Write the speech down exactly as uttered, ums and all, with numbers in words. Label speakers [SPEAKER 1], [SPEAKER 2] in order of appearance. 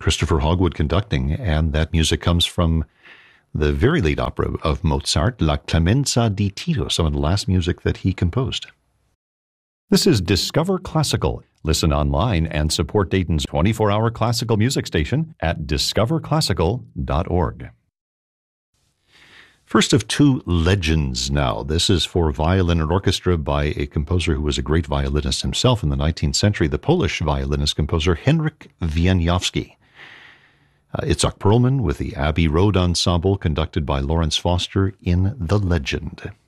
[SPEAKER 1] Christopher Hogwood conducting, and that music comes from the very late opera of Mozart, La Clemenza di Tito, some of the last music that he composed. This is Discover Classical. Listen online and support Dayton's twenty-four hour classical music station at discover classical dot org. First of two legends now. This is for violin and orchestra by a composer who was a great violinist himself in the nineteenth century, the Polish violinist-composer Henryk Wieniawski. Uh, Itzhak Perlman with the Abbey Road Ensemble, conducted by Lawrence Foster in The Legend.